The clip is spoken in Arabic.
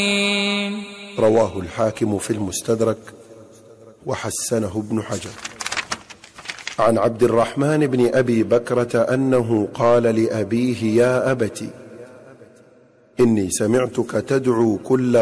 رواه الحاكم في المستدرك وحسنه ابن حجر. عن عبد الرحمن بن أبي بكرة أنه قال لأبيه: يا أبت، إني سمعتك تدعو كل